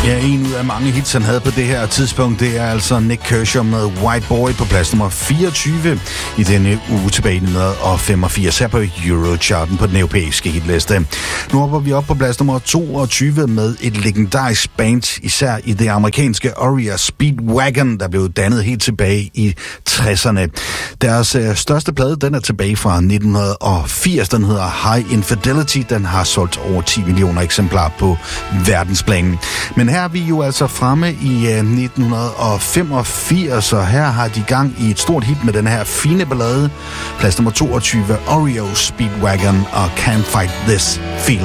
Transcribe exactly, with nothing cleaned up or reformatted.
Ja, en ud af mange hits, han havde på det her tidspunkt, det er altså Nik Kershaw med White Boy på plads nummer fireogtyve i denne uge tilbage i nitten femogfirs her på Eurocharten på den europæiske hitliste. Nu hopper vi op på plads nummer toogtyve med et legendarisk band, især i det amerikanske R E O Speedwagon, der blev dannet helt tilbage i tresserne. Deres øh, største plade, den er tilbage fra nitten firs, den hedder High Infidelity, den har solgt over ti millioner eksemplarer på verdensplan. Men her er vi jo altså fremme i uh, nitten femogfirs, og her har de gang i et stort hit med den her fine ballade. Plads nummer toogtyve, R E O Speedwagon og Can't Fight This Feeling.